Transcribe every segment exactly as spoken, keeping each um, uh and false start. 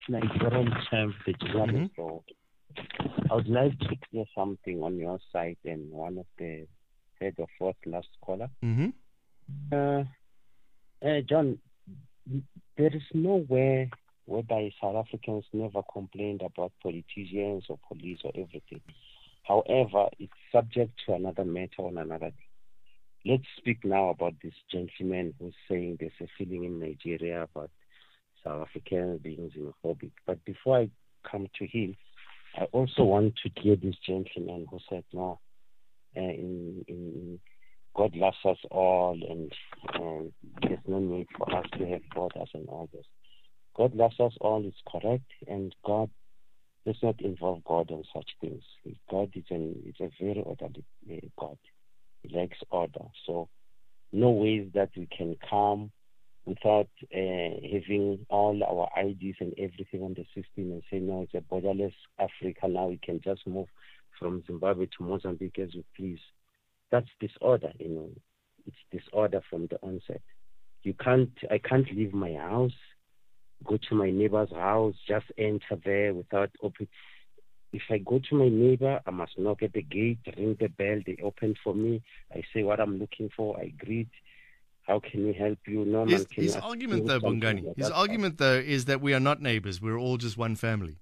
Nigerian term, the journalist Mm-hmm. role. I would like to clear something on your side and one of the head of what last caller. Mm-hmm. Uh, uh, John, there is nowhere whereby South Africans never complained about politicians or police or everything. However, it's subject to another matter on another day. Let's speak now about this gentleman who's saying there's a feeling in Nigeria about South Africans being xenophobic. But before I come to him, I also want to hear this gentleman who said, no, uh, in, in God loves us all and um, there's no need for us to have borders and all this. God loves us all is correct, and God does not involve God in such things. God is, an, is a very orderly uh, God. He likes order. So no ways that we can come without uh, having all our I Ds and everything on the system and say, no, it's a borderless Africa. Now we can just move from Zimbabwe to Mozambique as we please. That's disorder, you know. It's disorder from the onset. You can't, I can't leave my house, go to my neighbor's house, just enter there without opening. If I go to my neighbor, I must knock at the gate, ring the bell, they open for me. I say what I'm looking for, I greet. How can we help you? No man His, can his ask argument, you though, something Bongani, like his that. argument, though, is that we are not neighbors. We're all just one family.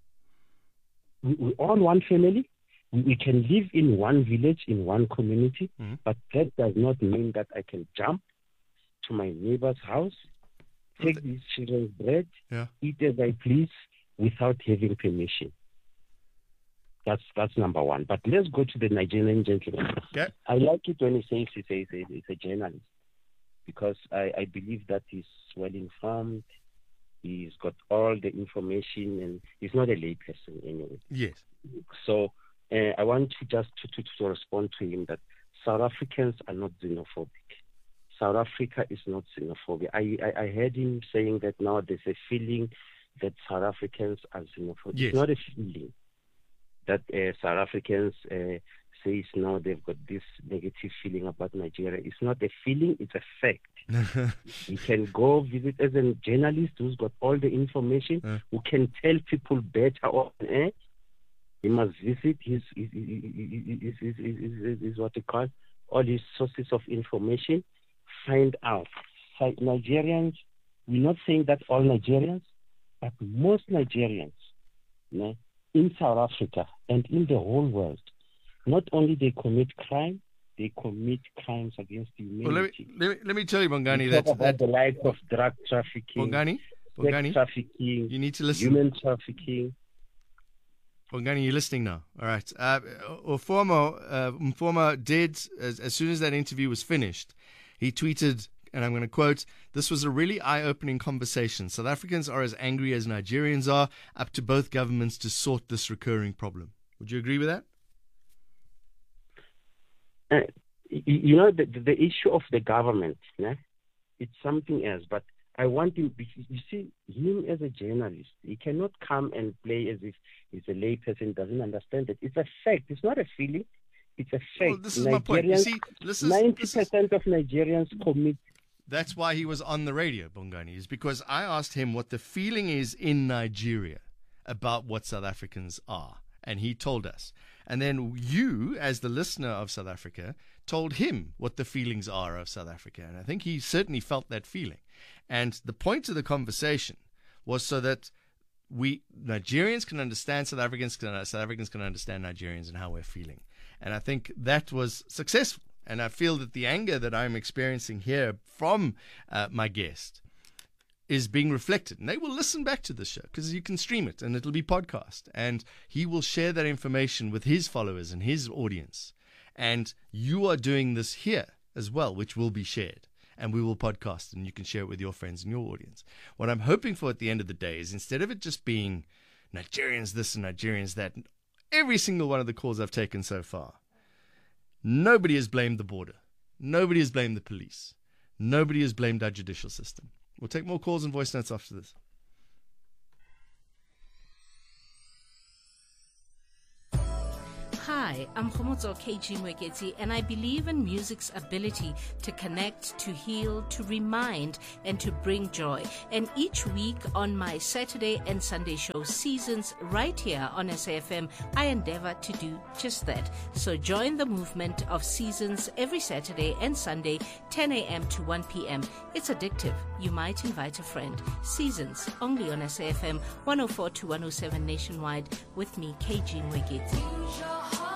We, we all one family. We, we can live in one village, in one community, Mm-hmm. but that does not mean that I can jump to my neighbor's house, take these children's bread, Yeah. eat as I please without having permission. That's that's number one. But let's go to the Nigerian gentleman. Okay. I like it when he says he's a, he's a journalist, because I, I believe that he's well informed. He's got all the information, and he's not a layperson anyway. Yes. So uh, I want to just to, to, to respond to him that South Africans are not xenophobic. South Africa is not xenophobic. I, I, I heard him saying that now there's a feeling that South Africans are xenophobic. Yes. It's not a feeling that uh, South Africans uh, say now they've got this negative feeling about Nigeria. It's not a feeling, it's a fact. You can go visit as a journalist who's got all the information, Uh. who can tell people better on air. He must visit his, his, his, his, his, his, his what they call, all his sources of information, find out. So Nigerians, we're not saying that all Nigerians, but most Nigerians, you know, in South Africa and in the whole world, not only they commit crime, they commit crimes against humanity. Well, let me, let me, let me tell you, Bongani, We that, talk about that the likes of drug trafficking, Bongani, sex Bongani, trafficking, you need to listen. human trafficking. Bongani, you're listening now. All right. Uh, Ufomo, uh, Mfoma did, as, as soon as that interview was finished, he tweeted, and I'm going to quote, "This was a really eye-opening conversation. South Africans are as angry as Nigerians are, up to both governments to sort this recurring problem." Would you agree with that? Uh, you know, the, the issue of the government, yeah, it's something else. But I want him, you see, him as a journalist, he cannot come and play as if he's a layperson, doesn't understand it. It's a fact. It's not a feeling. It's a fact. Well, this is my point. You see, this is, ninety this percent is, of Nigerians commit. That's why he was on the radio, Bongani, is because I asked him what the feeling is in Nigeria about what South Africans are. And he told us. And then you, as the listener of South Africa, told him what the feelings are of South Africa. And I think he certainly felt that feeling. And the point of the conversation was so that we Nigerians can understand South Africans, can, South Africans can understand Nigerians and how we're feeling. And I think that was successful. And I feel that the anger that I'm experiencing here from uh, my guest is being reflected. And they will listen back to the show because you can stream it and it'll be podcast. And he will share that information with his followers and his audience. And you are doing this here as well, which will be shared. And we will podcast and you can share it with your friends and your audience. What I'm hoping for at the end of the day is instead of it just being Nigerians this and Nigerians that, every single one of the calls I've taken so far, nobody has blamed the border. Nobody has blamed the police. Nobody has blamed our judicial system. We'll take more calls and voice notes after this. Hi, I'm Khomotso K G Mweketi, and I believe in music's ability to connect, to heal, to remind, and to bring joy. And each week on my Saturday and Sunday show Seasons right here on S A F M, I endeavor to do just that. So join the movement of Seasons every Saturday and Sunday, ten a.m. to one p.m. It's addictive. You might invite a friend. Seasons, only on S A F M one oh four to one oh seven nationwide, with me, K G Mweketi.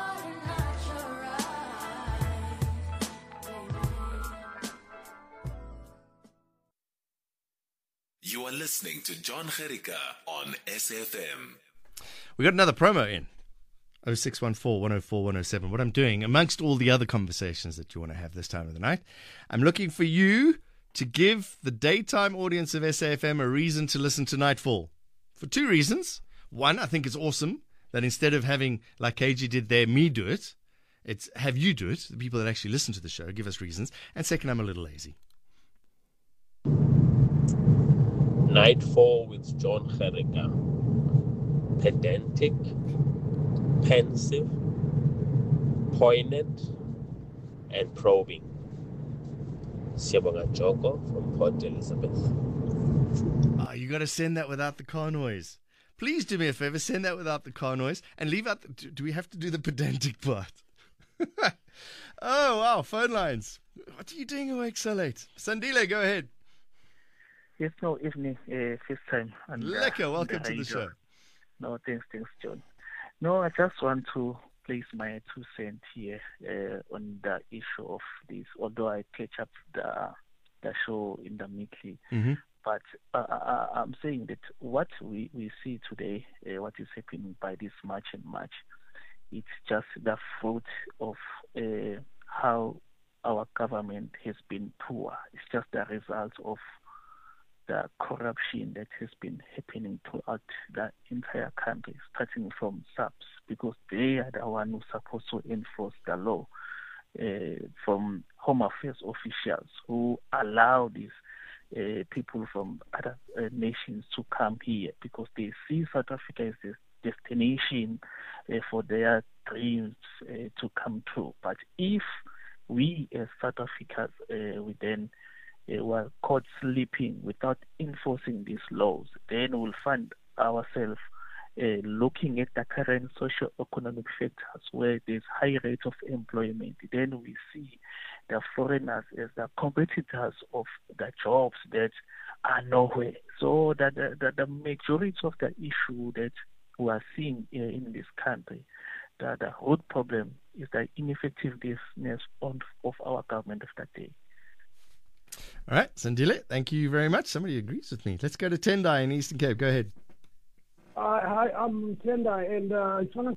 You are listening to John Gericka on S A F M. We got another promo in. oh six one four, one oh four, one oh seven. What I'm doing, amongst all the other conversations that you want to have this time of the night, I'm looking for you to give the daytime audience of S A F M a reason to listen to Nightfall. For two reasons. One, I think it's awesome that instead of having, like K G did there, me do it, it's have you do it, the people that actually listen to the show, give us reasons. And second, I'm a little lazy. Nightfall with John Gericka. Pedantic, pensive, poignant, and probing. Siyabonga Joko from Port Elizabeth. Oh, you got to send that without the car noise. Please do me a favor, send that without the car noise and leave out. The, do we have to do the pedantic part? Oh, wow, phone lines. What are you doing awake so late? Sandile, go ahead. Yes, no, evening, uh, first time. And, Lekker, uh, welcome the to the show. No, thanks, thanks, John. No, I just want to place my two cents here uh, on the issue of this, although I catch up the the show in the midday. Mm-hmm. But uh, I, I'm saying that what we, we see today, uh, what is happening by this March and March, it's just the fruit of uh, how our government has been poor. It's just the result of the corruption that has been happening throughout the entire country, starting from S A P S, because they are the one who supposed to enforce the law, uh, from Home Affairs officials who allow these uh, people from other uh, nations to come here because they see South Africa as a destination uh, for their dreams uh, to come true. But if we as South Africans, uh, we then Uh, were caught sleeping without enforcing these laws, then we'll find ourselves uh, looking at the current socio-economic factors where there's high rate of employment. Then we see the foreigners as the competitors of the jobs that are nowhere. So that the, the, the majority of the issue that we are seeing uh, in this country, the, the root problem is the ineffectiveness on, of our government of that day. All right, Sandile, thank you very much. Somebody agrees with me. Let's go to Tendai in Eastern Cape. Go ahead. Uh, hi, I'm Tendai, and uh, I just want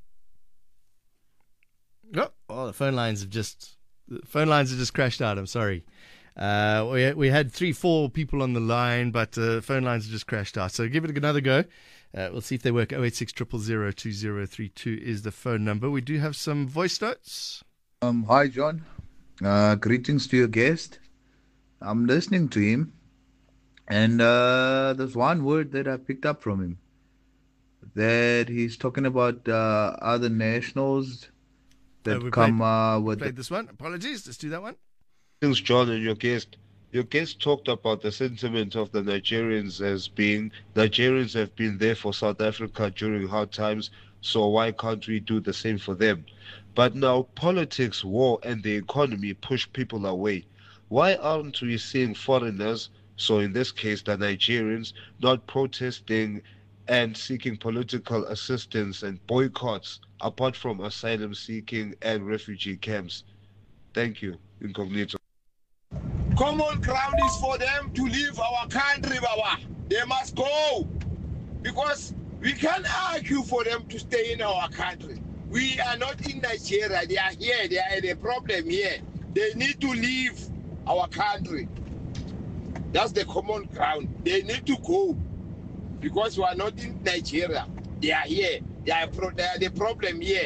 to... Oh, well, the phone lines have just... The phone lines have just crashed out. I'm sorry. Uh, we, we had three, four people on the line, but uh, phone lines have just crashed out. So give it another go. Uh, we'll see if they work. oh eight six, zero zero zero, two zero three two is the phone number. We do have some voice notes. Um, hi, John. Uh, greetings to your guest. I'm listening to him, and uh, there's one word that I picked up from him, that he's talking about uh, other nationals that uh, come played, uh, with... played this one. Apologies, let's do that one. Thanks, John, and your guest. Your guest talked about the sentiment of the Nigerians as being, Nigerians have been there for South Africa during hard times, so why can't we do the same for them? But now politics, war, and the economy push people away. Why aren't we seeing foreigners, so in this case the Nigerians, not protesting and seeking political assistance and boycotts apart from asylum seeking and refugee camps? Thank you. Incognito. Common ground is for them to leave our country, Baba. They must go. Because we can't argue for them to stay in our country. We are not in Nigeria. They are here. They are the problem here. They need to leave our country. That's the common ground. They need to go because we are not in Nigeria. They are here. They are, pro- they are the problem here.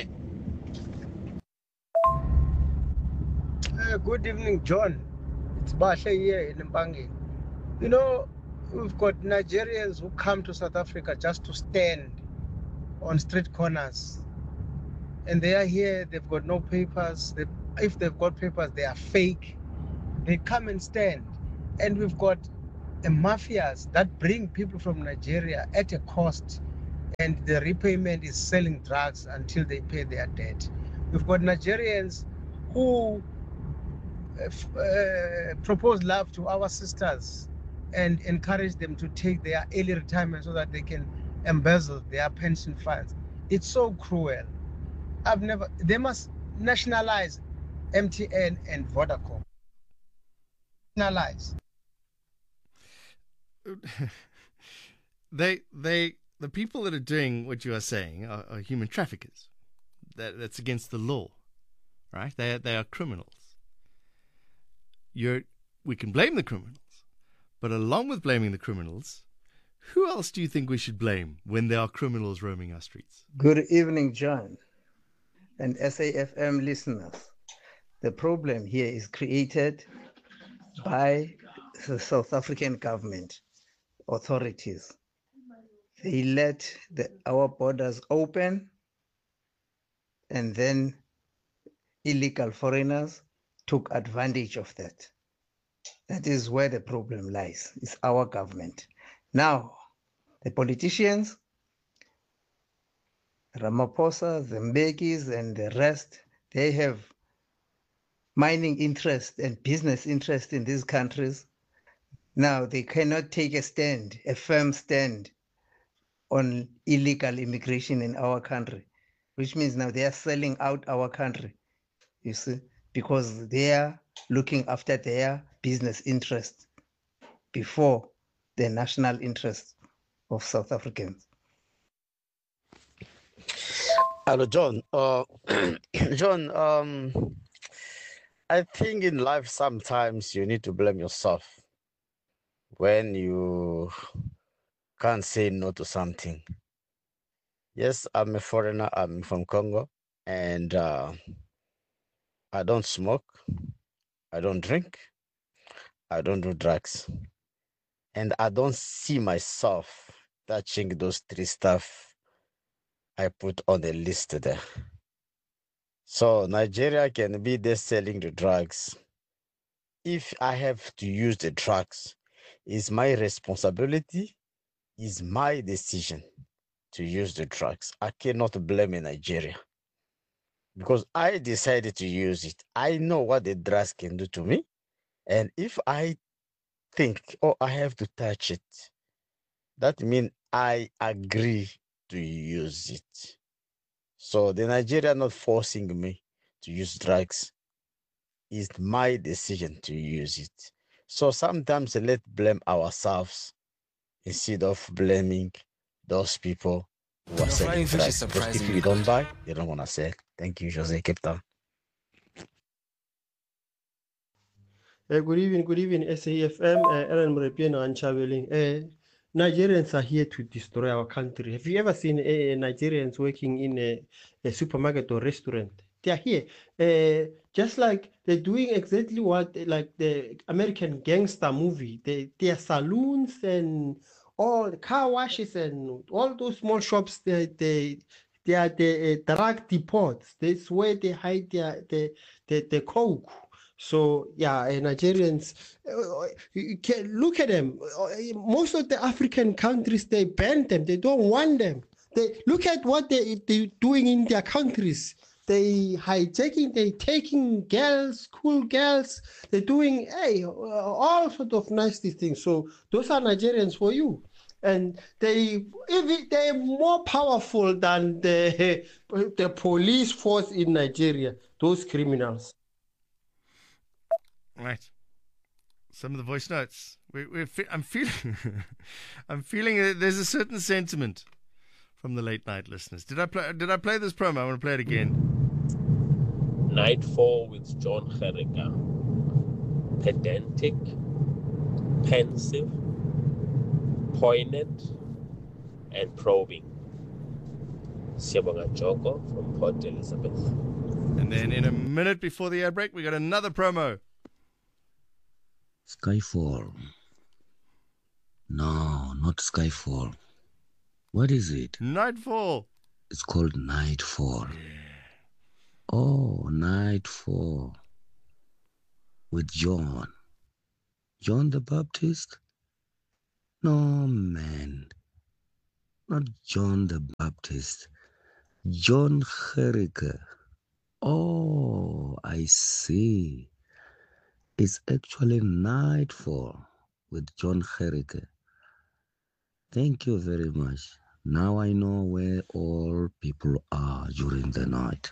Uh, good evening, John. It's Basha here in Mbangi. You know, we've got Nigerians who come to South Africa just to stand on street corners and they are here, they've got no papers. They, if they've got papers, they are fake. They come and stand. And we've got the mafias that bring people from Nigeria at a cost, and the repayment is selling drugs until they pay their debt. We've got Nigerians who uh, uh, propose love to our sisters and encourage them to take their early retirement so that they can embezzle their pension funds. It's so cruel. I've never, they must nationalize M T N and Vodacom. Nationalize. they, they, the people that are doing what you are saying are, are human traffickers. That, that's against the law, right? They, they are criminals. You're, we can blame the criminals, but along with blaming the criminals, who else do you think we should blame when there are criminals roaming our streets? Good evening, John, and S A F M listeners. The problem here is created by the South African government authorities. They let the, our borders open, and then illegal foreigners took advantage of that. That is where the problem lies. It's our government. Now, the politicians, Ramaphosa, the Mbekis, and the rest, they have mining interest and business interest in these countries. Now, they cannot take a stand, a firm stand on illegal immigration in our country, which means now they are selling out our country, you see, because they are looking after their business interests before the national interests of South Africans. Hello, John. Uh, John, um, I think in life sometimes you need to blame yourself when you can't say no to something. Yes, I'm a foreigner. I'm from Congo, and uh, I don't smoke. I don't drink. I don't do drugs. And I don't see myself touching those three stuff I put on the list there. So Nigeria can be there selling the drugs. If I have to use the drugs, it's my responsibility, it's my decision to use the drugs. I cannot blame Nigeria because I decided to use it. I know what the drugs can do to me. And if I think, oh, I have to touch it, that means I agree to use it. So the Nigeria not forcing me to use drugs. It's my decision to use it. So sometimes let's blame ourselves instead of blaming those people who are selling drugs. Because if you don't buy, they don't want to sell. Thank you, Jose Cape Town. Uh, good evening, good evening, S A F M, uh, Aaron Mrepiano and Chaveling. Uh, Nigerians are here to destroy our country. Have you ever seen uh, Nigerians working in a, a supermarket or restaurant? They are here. Uh, just like they're doing exactly what, like the American gangster movie. They, they are saloons and all the car washes and all those small shops. They, they, they are the uh, drug depots. That's where they hide their, the, the, the coke. So yeah, uh, Nigerians, uh, you can look at them. Most of the African countries, they ban them. They don't want them. They look at what they they doing in their countries. They hijacking. They taking girls, school girls. They're doing hey all sort of nasty things. So those are Nigerians for you. And they if they're more powerful than the the police force in Nigeria. Those criminals. Right. Some of the voice notes. We, we're fe- I'm feeling, I'm feeling that there's a certain sentiment from the late night listeners. Did I play? Did I play this promo? I want to play it again. Nightfall with John Gericka. Pedantic, pensive, poignant, and probing. Siyabonga Joko from Port Elizabeth. And then in a minute before the air break, we got another promo. Skyfall. No, not Skyfall. What is it? Nightfall. It's called Nightfall. Yeah. Oh, Nightfall with John. John the Baptist? No, man. Not John the Baptist. John Gericke. Oh, I see. It's actually Nightfall with John Gericke. Thank you very much. Now I know where all people are during the night.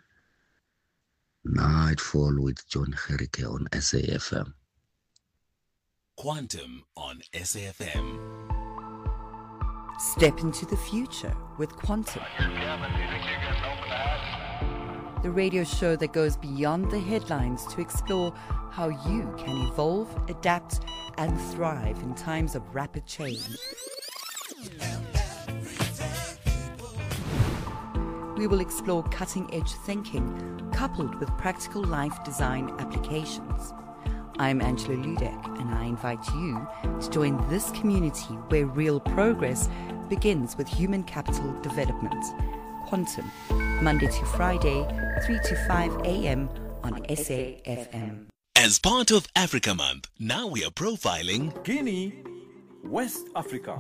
Nightfall with John Gericke on S A F M. Quantum on S A F M. Step into the future with Quantum. The radio show that goes beyond the headlines to explore how you can evolve, adapt, and thrive in times of rapid change. We will explore cutting-edge thinking coupled with practical life design applications. I'm Angela Ludek, and I invite you to join this community where real progress begins with human capital development. Quantum, Monday to Friday, three to five a.m. on S A F M. As part of Africa Month, now we are profiling Guinea, West Africa.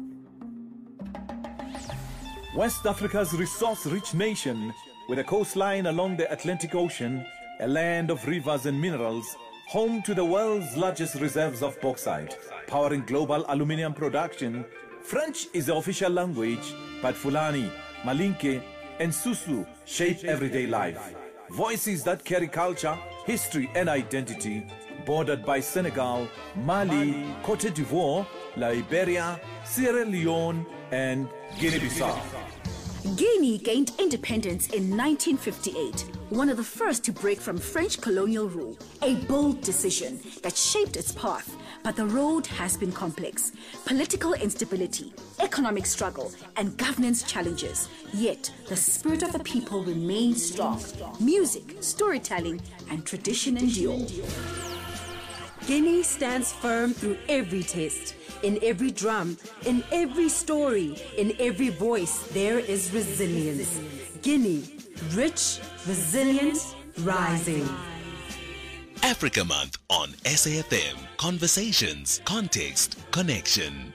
West Africa's resource-rich nation, with a coastline along the Atlantic Ocean, a land of rivers and minerals, home to the world's largest reserves of bauxite, powering global aluminium production. French is the official language, but Fulani, Malinke, and Susu shape everyday life. Voices that carry culture, history, and identity, bordered by Senegal, Mali, Cote d'Ivoire, Liberia, Sierra Leone, and Guinea-Bissau. Guinea gained independence in nineteen fifty-eight, one of the first to break from French colonial rule. A bold decision that shaped its path, but the road has been complex. Political instability, economic struggle, and governance challenges. Yet, the spirit of the people remains strong. Music, storytelling, and tradition endure. Guinea stands firm through every test. In every drum, in every story, in every voice, there is resilience. Guinea, rich, resilient, rising. Africa Month on S A F M. Conversations, context, connection.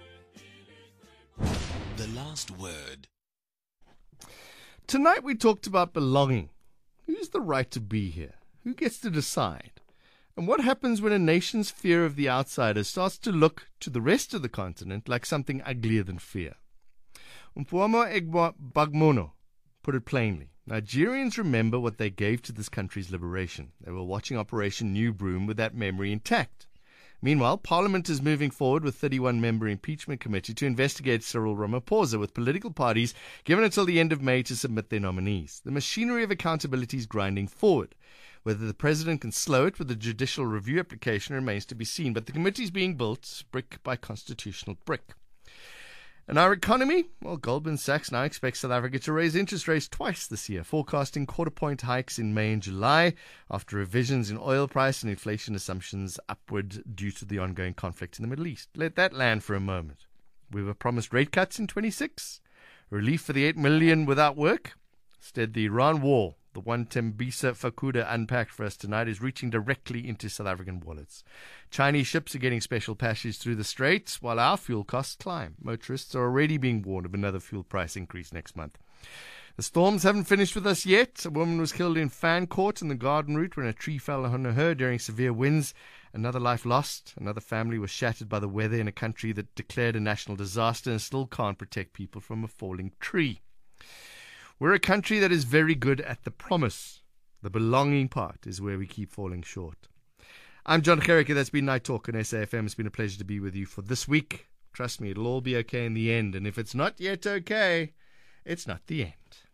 The last word. Tonight we talked about belonging. Who's the right to be here? Who gets to decide? And what happens when a nation's fear of the outsider starts to look to the rest of the continent like something uglier than fear? Mpuama Egbo Bagmono put it plainly. Nigerians remember what they gave to this country's liberation. They were watching Operation New Broom with that memory intact. Meanwhile, Parliament is moving forward with thirty-one member impeachment committee to investigate Cyril Ramaphosa, with political parties given until the end of May to submit their nominees. The machinery of accountability is grinding forward. Whether the president can slow it with the judicial review application remains to be seen, but the committee is being built brick by constitutional brick. And our economy? Well, Goldman Sachs now expects South Africa to raise interest rates twice this year, forecasting quarter-point hikes in May and July after revisions in oil price and inflation assumptions upward due to the ongoing conflict in the Middle East. Let that land for a moment. We were promised rate cuts in twenty-six, relief for the eight million without work. Instead, the Iran war, the one Tembisa Fakuda unpacked for us tonight, is reaching directly into South African wallets. Chinese ships are getting special passage through the Straits, while our fuel costs climb. Motorists are already being warned of another fuel price increase next month. The storms haven't finished with us yet. A woman was killed in Fancourt in the Garden Route when a tree fell on her during severe winds. Another life lost. Another family was shattered by the weather in a country that declared a national disaster and still can't protect people from a falling tree. We're a country that is very good at the promise. The belonging part is where we keep falling short. I'm John Gericke. That's been Night Talk on S A F M. It's been a pleasure to be with you for this week. Trust me, it'll all be okay in the end. And if it's not yet okay, it's not the end.